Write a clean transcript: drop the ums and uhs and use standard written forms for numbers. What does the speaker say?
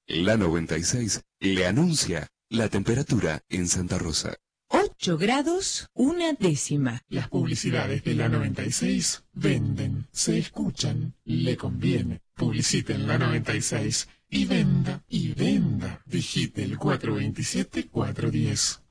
La 96 le anuncia la temperatura en Santa Rosa. 8 grados, 1/10. Las publicidades de la 96 venden, se escuchan, le conviene. Publicite en la 96 y venda, y venda. Digite el 427-410.